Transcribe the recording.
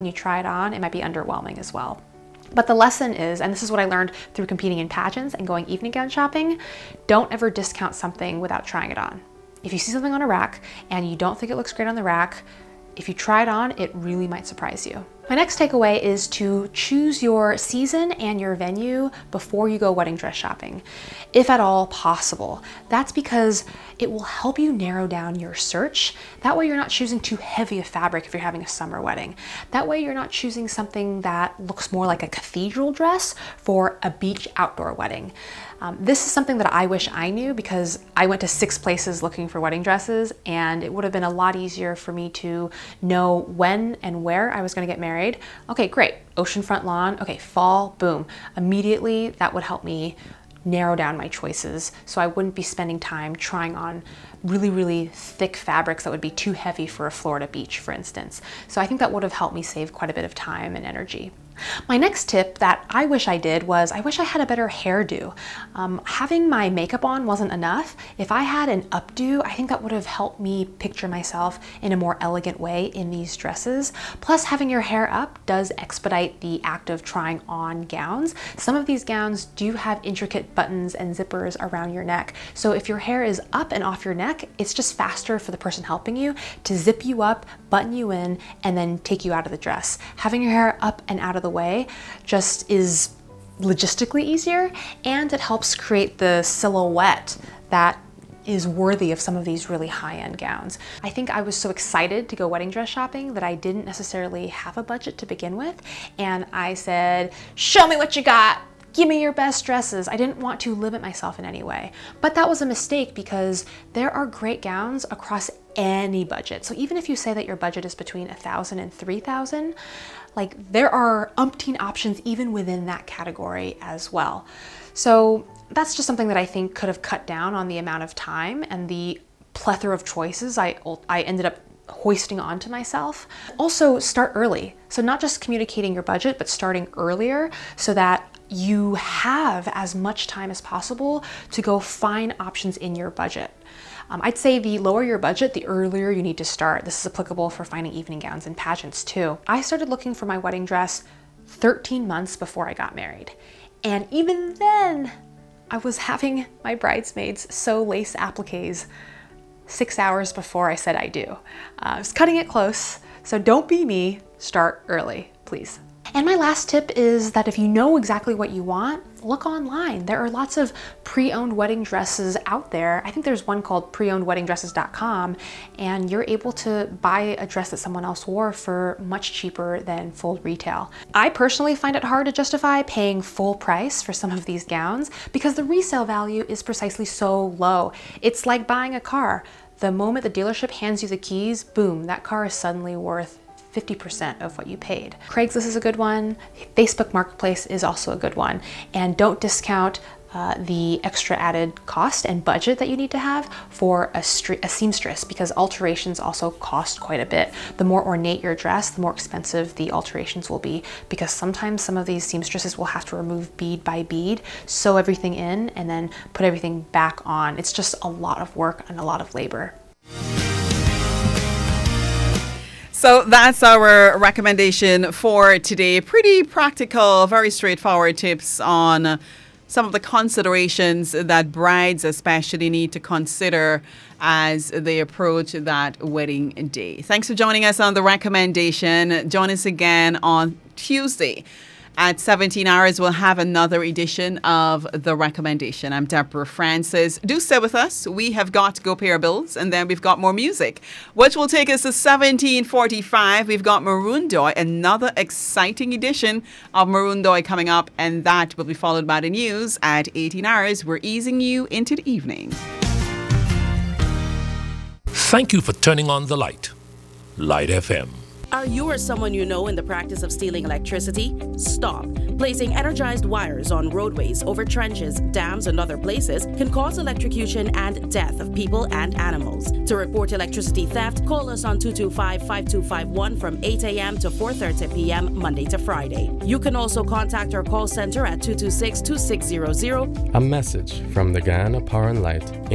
when you try it on, it might be underwhelming as well. But the lesson is, and this is what I learned through competing in pageants and going evening gown shopping, don't ever discount something without trying it on. If you see something on a rack and you don't think it looks great on the rack, if you try it on, it really might surprise you. My next takeaway is to choose your season and your venue before you go wedding dress shopping, if at all possible. That's because it will help you narrow down your search. That way you're not choosing too heavy a fabric if you're having a summer wedding. That way you're not choosing something that looks more like a cathedral dress for a beach outdoor wedding. This is something that I wish I knew because I went to 6 places looking for wedding dresses, and it would have been a lot easier for me to know when and where I was going to get married. Okay, great. Oceanfront lawn. Okay, fall, boom. Immediately that would help me narrow down my choices so I wouldn't be spending time trying on really, really thick fabrics that would be too heavy for a Florida beach, for instance. So I think that would have helped me save quite a bit of time and energy. My next tip that I wish I did was I wish I had a better hairdo. Having my makeup on wasn't enough. If I had an updo, I think that would have helped me picture myself in a more elegant way in these dresses. Plus, having your hair up does expedite the act of trying on gowns. Some of these gowns do have intricate buttons and zippers around your neck. So if your hair is up and off your neck, it's just faster for the person helping you to zip you up, button you in, and then take you out of the dress. Having your hair up and out of the way just is logistically easier, and it helps create the silhouette that is worthy of some of these really high-end gowns. I think I was so excited to go wedding dress shopping that I didn't necessarily have a budget to begin with, and I said, show me what you got. Give me your best dresses. I didn't want to limit myself in any way. But that was a mistake because there are great gowns across any budget. So even if you say that your budget is between $1,000 and $3,000, like there are umpteen options even within that category as well. So that's just something that I think could have cut down on the amount of time and the plethora of choices I ended up hoisting onto myself. Also, start early. So not just communicating your budget, but starting earlier so that you have as much time as possible to go find options in your budget. I'd say the lower your budget, the earlier you need to start. This is applicable for finding evening gowns and pageants too. I started looking for my wedding dress 13 months before I got married. And even then, I was having my bridesmaids sew lace appliques 6 hours before I said I do. I was cutting it close, so don't be me, start early, please. And my last tip is that if you know exactly what you want, look online. There are lots of pre-owned wedding dresses out there. I think there's one called preownedweddingdresses.com, and you're able to buy a dress that someone else wore for much cheaper than full retail. I personally find it hard to justify paying full price for some of these gowns because the resale value is precisely so low. It's like buying a car. The moment the dealership hands you the keys, boom, that car is suddenly worth 50% of what you paid. Craigslist is a good one. Facebook Marketplace is also a good one. And don't discount the extra added cost and budget that you need to have for a seamstress, because alterations also cost quite a bit. The more ornate your dress, the more expensive the alterations will be, because sometimes some of these seamstresses will have to remove bead by bead, sew everything in, and then put everything back on. It's just a lot of work and a lot of labor. So that's our recommendation for today. Pretty practical, very straightforward tips on some of the considerations that brides especially need to consider as they approach that wedding day. Thanks for joining us on the recommendation. Join us again on Tuesday. At 17 hours, we'll have another edition of The Recommendation. I'm Deborah Francis. Do stay with us. We have got to go pay our bills, and then we've got more music, which will take us to 17:45. We've got Maroon Doi, another exciting edition of Maroon Doi coming up, and that will be followed by the news at 18 hours. We're easing you into the evening. Thank you for turning on the light. Light FM. Are you or someone you know in the practice of stealing electricity? Stop. Placing energized wires on roadways, over trenches, dams, and other places can cause electrocution and death of people and animals. To report electricity theft, call us on 225-5251 from 8 a.m. to 4:30 p.m. Monday to Friday. You can also contact our call center at 226-2600. A message from the Guyana Power and Light